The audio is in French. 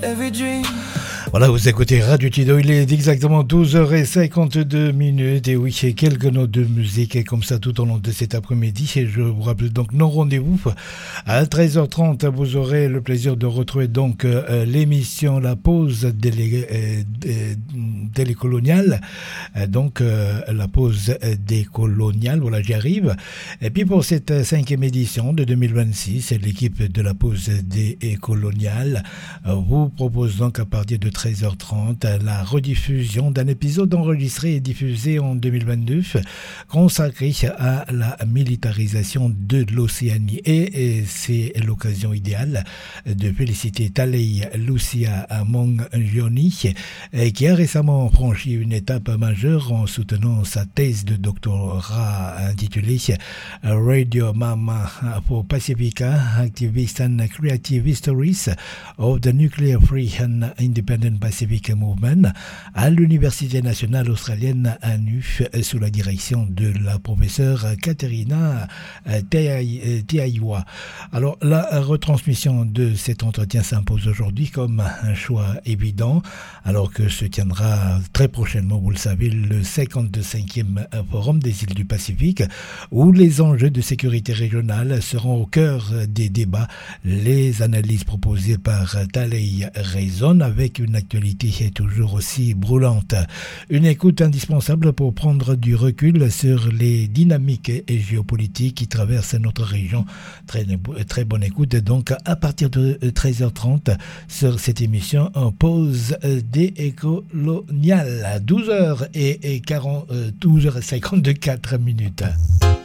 every dream. Voilà, vous écoutez Radio Tido, il est exactement 12h52 et oui, quelques notes de musique et comme ça tout au long de cet après-midi. Et je vous rappelle donc nos rendez-vous à 13h30. Vous aurez le plaisir de retrouver donc l'émission La Pause décoloniale. Donc la pause décoloniale, voilà, j'y arrive. Et puis pour cette 5e édition de 2026, l'équipe de La Pause décoloniale vous propose donc à partir de 13h30 la rediffusion d'un épisode enregistré et diffusé en 2022 consacré à la militarisation de l'Océanie. Et c'est l'occasion idéale de féliciter Talei Lucia Mongioni qui a récemment franchi une étape majeure en soutenant sa thèse de doctorat intitulée Radio Mama for Pacifica, Activist and Creative Histories of the Nuclear Free and Independent Pacific Movement à l'Université nationale australienne à NUF sous la direction de la professeure Katerina Tiaiwa. Alors la retransmission de cet entretien s'impose aujourd'hui comme un choix évident alors que se tiendra très prochainement, vous le savez, le 55e Forum des îles du Pacifique où les enjeux de sécurité régionale seront au cœur des débats. Les analyses proposées par Talei résonnent avec une actualité toujours aussi brûlante. Une écoute indispensable pour prendre du recul sur les dynamiques géopolitiques qui traversent notre région. Très bonne écoute donc à partir de 13h30 sur cette émission en pause décoloniale. 12h54 minutes.